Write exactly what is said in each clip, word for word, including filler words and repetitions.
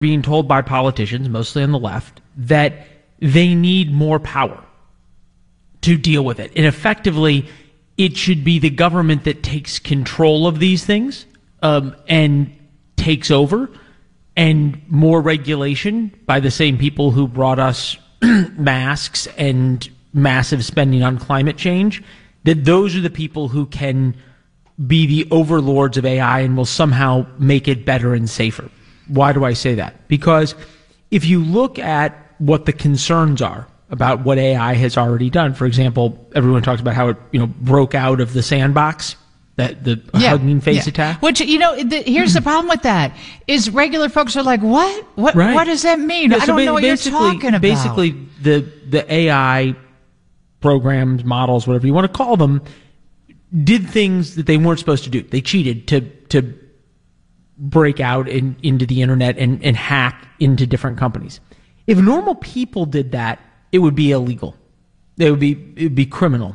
being told by politicians, mostly on the left, that they need more power to deal with it. And effectively, it should be the government that takes control of these things um, and takes over, and more regulation by the same people who brought us masks and massive spending on climate change, that those are the people who can be the overlords of A I and will somehow make it better and safer. Why do I say that? Because if you look at what the concerns are about what A I has already done, for example, everyone talks about how it, you know, broke out of the sandbox, that the yeah, Hugging Face yeah. attack. Which, you know, the, here's the problem with that is regular folks are like, what? What? Right. What does that mean? Yeah, I so don't ba- know what you're talking about. Basically, the the A I programs, models, whatever you want to call them, did things that they weren't supposed to do. They cheated to to break out in, into the internet and, and hack into different companies. If normal people did that, it would be illegal. It would be it would be criminal.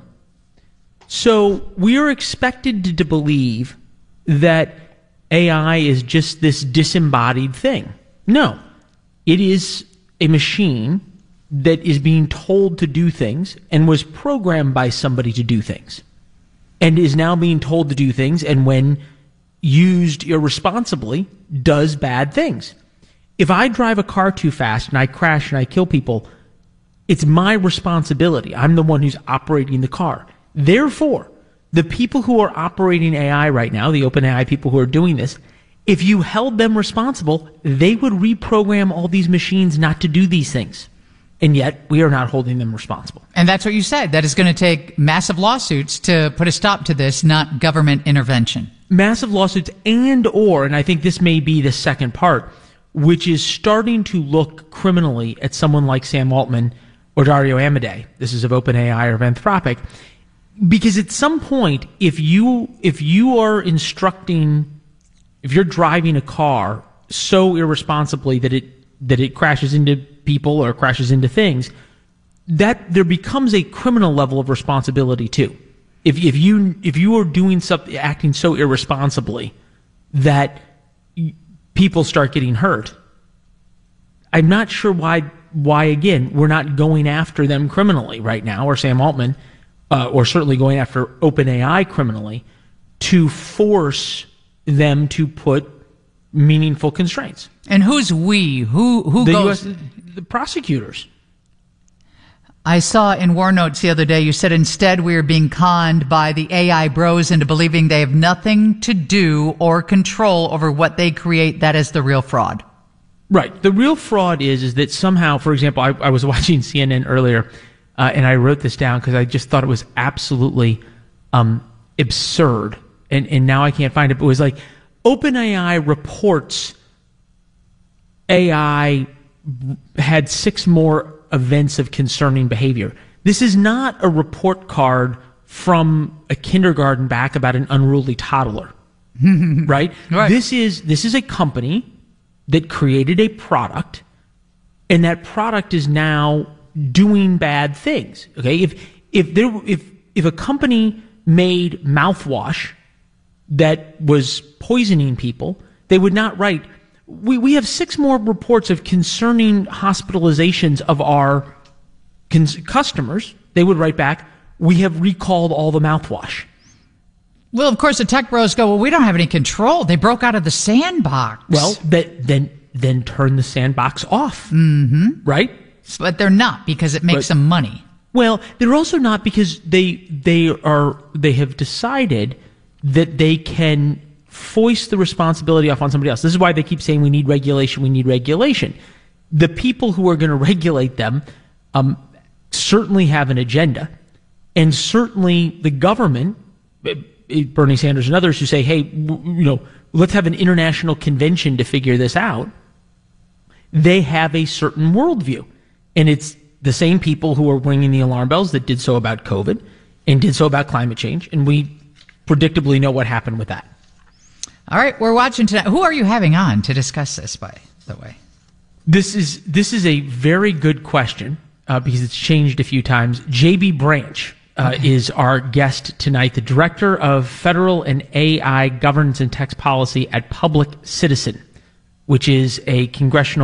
So we are expected to, to believe that A I is just this disembodied thing. No, it is a machine that is being told to do things and was programmed by somebody to do things, and is now being told to do things, and when used irresponsibly, does bad things. If I drive a car too fast and I crash and I kill people, it's my responsibility. I'm the one who's operating the car. Therefore, the people who are operating A I right now, the OpenAI people who are doing this, if you held them responsible, they would reprogram all these machines not to do these things. And yet, we are not holding them responsible. And that's what you said. That is going to take massive lawsuits to put a stop to this, not government intervention. Massive lawsuits and or, and I think this may be the second part, which is starting to look criminally at someone like Sam Altman or Dario Amodei. This is of OpenAI or of Anthropic. Because at some point, if you if you are instructing, if you're driving a car so irresponsibly that it that it crashes into people or crashes into things, that there becomes a criminal level of responsibility too. If if you if you are doing something, acting so irresponsibly that people start getting hurt, I'm not sure why why again we're not going after them criminally right now, or Sam Altman. Uh, or certainly going after OpenAI criminally, to force them to put meaningful constraints. And who's we? Who who the goes? U S, the prosecutors. I saw in War Notes the other day, you said instead we are being conned by the A I bros into believing they have nothing to do or control over what they create. That is the real fraud. Right. The real fraud is is that somehow, for example, I, I was watching C N N earlier, Uh, and I wrote this down because I just thought it was absolutely um, absurd. And, and now I can't find it. But it was like, OpenAI reports A I had six more events of concerning behavior. This is not a report card from a kindergarten back about an unruly toddler. right? Right. This is this is a company that created a product, and that product is now doing bad things. Okay, if if there if if a company made mouthwash that was poisoning people, they would not write, we we have six more reports of concerning hospitalizations of our cons- customers. They would write back, we have recalled all the mouthwash. Well, of course, the tech bros go, well, we don't have any control. They broke out of the sandbox. Well, that then then turn the sandbox off. Mm-hmm. Right? But they're not, because it makes But- them money. Well, they're also not, because they they are they have decided that they can foist the responsibility off on somebody else. This is why they keep saying we need regulation, we need regulation. The people who are going to regulate them um, certainly have an agenda, and certainly the government, Bernie Sanders and others who say, hey, you know, let's have an international convention to figure this out. They have a certain worldview. And it's the same people who are ringing the alarm bells that did so about COVID and did so about climate change. And we predictably know what happened with that. All right, we're watching tonight. Who are you having on to discuss this, by the way? This is this is a very good question uh, because it's changed a few times. J B Branch uh, okay. is our guest tonight, the Director of Federal and A I Governance and Tax Policy at Public Citizen. which is a congressional